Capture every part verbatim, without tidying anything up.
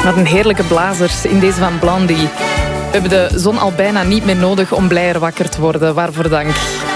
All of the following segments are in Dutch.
Wat een heerlijke blazers in deze van Blondie. We hebben de zon al bijna niet meer nodig om blijer wakker te worden. Waarvoor dank.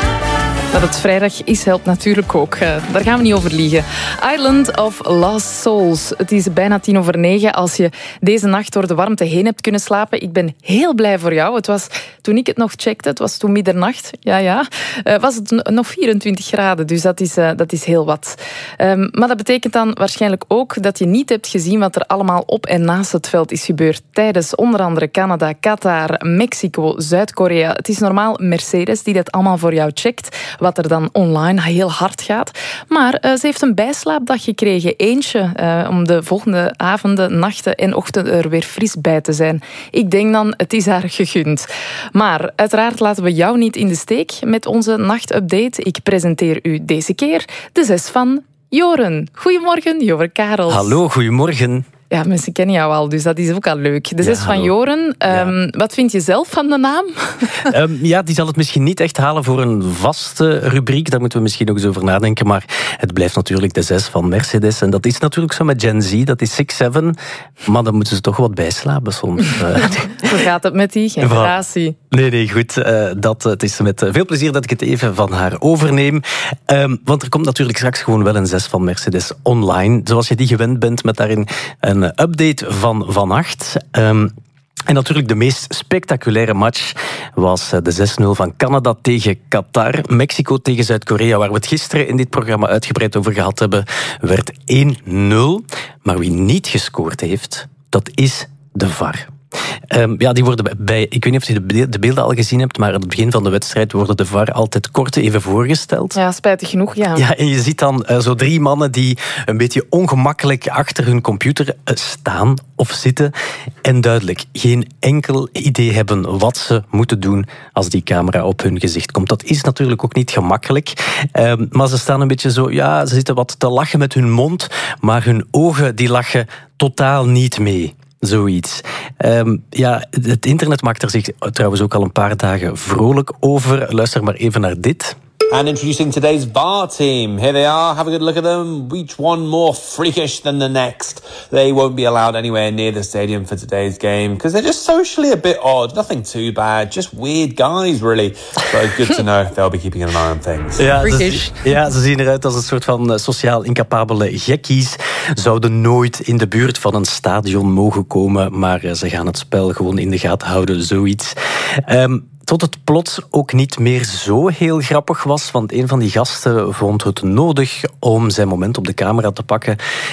Dat het vrijdag is, helpt natuurlijk ook. Uh, daar gaan we niet over liegen. Island of Lost Souls. Het is bijna tien over negen. Als je deze nacht door de warmte heen hebt kunnen slapen. Ik ben heel blij voor jou. Het was, toen ik het nog checkte, het was toen middernacht. Ja, ja. Uh, was het nog vierentwintig graden. Dus dat is, uh, dat is heel wat. Um, maar dat betekent dan waarschijnlijk ook dat je niet hebt gezien wat er allemaal op en naast het veld is gebeurd. Tijdens onder andere Canada, Qatar, Mexico, Zuid-Korea. Het is normaal Mercedes die dat allemaal voor jou checkt. Wat er dan online heel hard gaat. Maar uh, ze heeft een bijslaapdag gekregen. Eentje uh, om de volgende avonden, nachten en ochtenden er weer fris bij te zijn. Ik denk dan, het is haar gegund. Maar uiteraard laten we jou niet in de steek met onze nachtupdate. Ik presenteer u deze keer de zes van Joren. Goedemorgen, Joren Karels. Hallo, goedemorgen. Ja, mensen kennen jou al, dus dat is ook al leuk. De zes ja, van Joren. Um, ja. Wat vind je zelf van de naam? Um, ja, die zal het misschien niet echt halen voor een vaste rubriek. Daar moeten we misschien ook eens over nadenken. Maar het blijft natuurlijk de zes van Mercedes. En dat is natuurlijk zo met Gen Z. Dat is zes zeven. Maar dan moeten ze toch wat bijslapen soms. Hoe gaat het met die generatie? Nee, nee, goed. Uh, dat, het is met veel plezier dat ik het even van haar overneem. Um, want er komt natuurlijk straks gewoon wel een zes van Mercedes online. Zoals je die gewend bent met daarin een update van vannacht. Um, en natuurlijk de meest spectaculaire match was de zes nul van Canada tegen Qatar. Mexico tegen Zuid-Korea, waar we het gisteren in dit programma uitgebreid over gehad hebben, werd één nul. Maar wie niet gescoord heeft, dat is de V A R. Um, ja, die worden bij, ik weet niet of je de beelden al gezien hebt, maar aan het begin van de wedstrijd worden de V A R altijd kort even voorgesteld. Ja, spijtig genoeg, ja. Ja, en je ziet dan uh, zo drie mannen die een beetje ongemakkelijk achter hun computer uh, staan of zitten en duidelijk geen enkel idee hebben wat ze moeten doen als die camera op hun gezicht komt. Dat is natuurlijk ook niet gemakkelijk, um, maar ze staan een beetje zo, ja, ze zitten wat te lachen met hun mond, maar hun ogen die lachen totaal niet mee. Zoiets. Um, ja, het internet maakt er zich trouwens ook al een paar dagen vrolijk over. Luister maar even naar dit. And introducing today's V A R team. Here they are, have a good look at them. Each one more freakish than the next. They won't be allowed anywhere near the stadium for today's game because they're just socially a bit odd. Nothing too bad, just weird guys really. So good to know they'll be keeping an eye on things. Ja, ze, ja, ze zien eruit als een soort van sociaal incapabele gekkies. Zouden nooit in de buurt van een stadion mogen komen, maar ze gaan het spel gewoon in de gaten houden, zoiets. Um, Tot het plots ook niet meer zo heel grappig was, want een van die gasten vond het nodig om zijn moment op de camera te pakken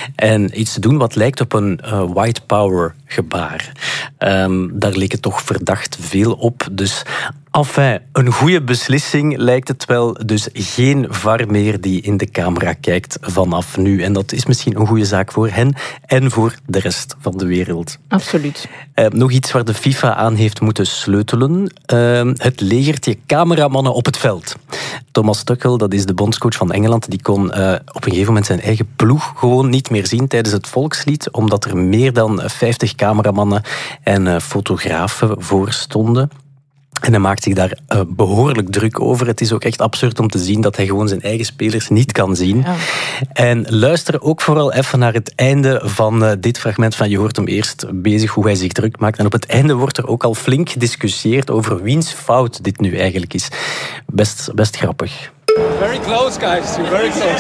en iets te doen wat lijkt op een uh, white power gebaar. Um, daar leek het toch verdacht veel op, dus enfin, een goede beslissing lijkt het wel. Dus geen V A R meer die in de camera kijkt vanaf nu. En dat is misschien een goede zaak voor hen en voor de rest van de wereld. Absoluut. Uh, nog iets waar de FIFA aan heeft moeten sleutelen. Uh, het legertje cameramannen op het veld. Thomas Tuchel, dat is de bondscoach van Engeland, die kon uh, op een gegeven moment zijn eigen ploeg gewoon niet meer zien tijdens het volkslied, omdat er meer dan vijftig cameramannen en uh, fotografen voor stonden. En hij maakt zich daar uh, behoorlijk druk over. Het is ook echt absurd om te zien dat hij gewoon zijn eigen spelers niet kan zien. Ja. En luister ook vooral even naar het einde van uh, dit fragment van je hoort hem eerst bezig hoe hij zich druk maakt. En op het einde wordt er ook al flink gediscussieerd over wiens fout dit nu eigenlijk is. Best, best grappig. Very close, guys. You're very close.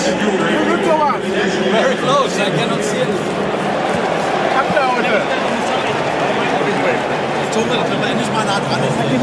Very close. I cannot see it. Ik toon dat er dus maar naar het is.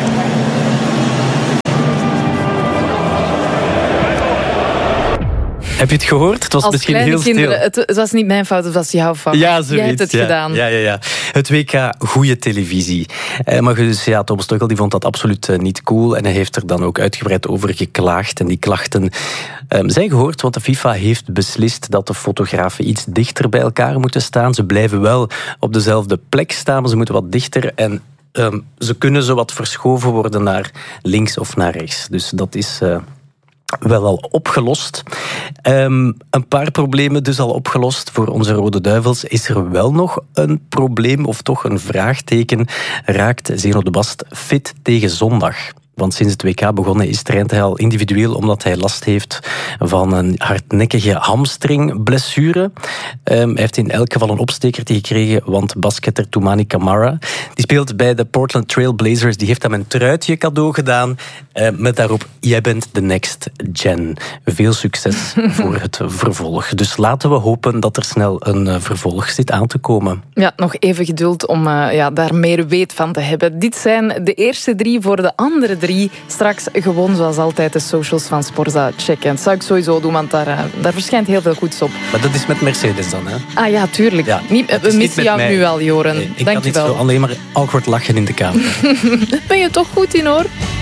Heb je het gehoord? Het was Als misschien heel stil. Het, het was niet mijn fout, het was jouw fout. Ja, zoiets. Jij hebt het ja, gedaan. Ja, ja, ja. Het W K goede televisie. Eh, maar dus, ja, Thomas Tuchel die vond dat absoluut uh, niet cool. En hij heeft er dan ook uitgebreid over geklaagd. En die klachten um, zijn gehoord, want de FIFA heeft beslist dat de fotografen iets dichter bij elkaar moeten staan. Ze blijven wel op dezelfde plek staan, maar ze moeten wat dichter. En um, ze kunnen zo wat verschoven worden naar links of naar rechts. Dus dat is... Uh, wel al opgelost. Um, een paar problemen dus al opgelost. Voor onze Rode Duivels is er wel nog een probleem, of toch een vraagteken. Raakt Zeno de Bast fit tegen zondag? Want sinds het W K begonnen is, traint hij al individueel omdat hij last heeft van een hardnekkige hamstringblessure. Um, hij heeft in elk geval een opstekertje gekregen, want basketter Toumani Camara, die speelt bij de Portland Trail Blazers, die heeft hem een truitje cadeau gedaan uh, met daarop: jij bent de next gen. Veel succes voor het vervolg. Dus laten we hopen dat er snel een uh, vervolg zit aan te komen. Ja, nog even geduld om uh, ja, daar meer weet van te hebben. Dit zijn de eerste drie. Voor de andere drie straks gewoon zoals altijd de socials van Sporza checken. Dat zou ik sowieso doen, want daar, uh, daar verschijnt heel veel goeds op. Maar dat is met Mercedes dan, hè? Ah ja, tuurlijk. Ja, niet, we missen jou mij. nu wel, Joren. Nee, ik Dank kan je niet wel. zo alleen maar awkward lachen in de kamer. Ben je toch goed in, hoor?